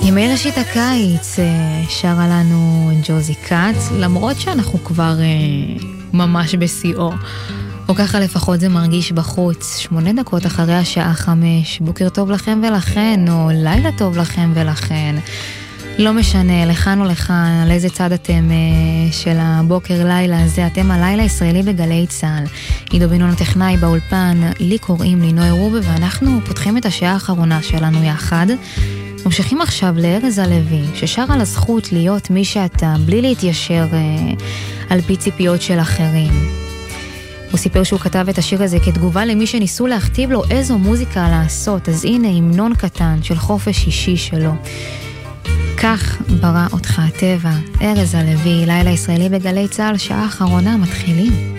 ימי ראשית הקיץ שרה לנו ג'וזי קאץ, למרות שאנחנו כבר ממש בשיאו, או ככה לפחות זה מרגיש בחוץ. 8 דקות אחרי השעה 5, בוקר טוב לכם ולכן, או לילה טוב לכם ולכן, לא משנה, לכאן או לכאן, על איזה צד אתם של הבוקר לילה הזה, אתם הלילה הישראלי בגלי צהל. עידו בינון הטכנאי באולפן, לי קוראים לינוי רובה, ואנחנו פותחים את השעה האחרונה שלנו יחד. ממשיכים עכשיו לארז הלוי, ששר על הזכות להיות מי שאתה, בלי להתיישר על פי ציפיות של אחרים. הוא סיפר שהוא כתב את השיר הזה כתגובה למי שניסו להכתיב לו איזו מוזיקה לעשות, אז הנה המנון קטן של חופש אישי שלו. כך ברא אותך הטבע. ארז הלוי, לילה ישראלי בגלי צהל, שעה האחרונה מתחילים.